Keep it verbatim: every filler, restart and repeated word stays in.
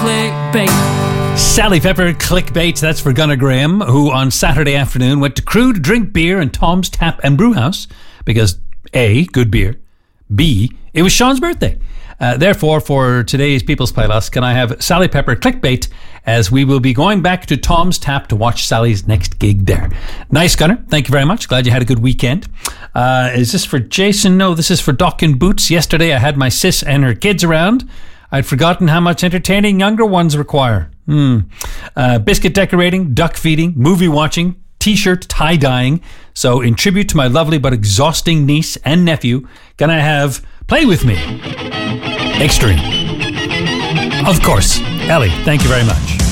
clickbait. Sally Pepper clickbait. That's for Gunnar Graham, who on Saturday afternoon went to Crew to drink beer in Tom's Tap and Brewhouse because A, good beer, B, it was Sean's birthday. Uh, therefore, for today's People's Playlist, can I have Sally Pepper clickbait, as we will be going back to Tom's Tap to watch Sally's next gig there. Nice, Gunnar. Thank you very much. Glad you had a good weekend. Uh, is this for Jason? No, this is for Doc in Boots. Yesterday, I had my sis and her kids around. I'd forgotten how much entertaining younger ones require. Hmm. Uh, biscuit decorating, duck feeding, movie watching, t-shirt tie-dyeing. So, in tribute to my lovely but exhausting niece and nephew, can I have Play With Me Extreme? Of course. Ellie, thank you very much.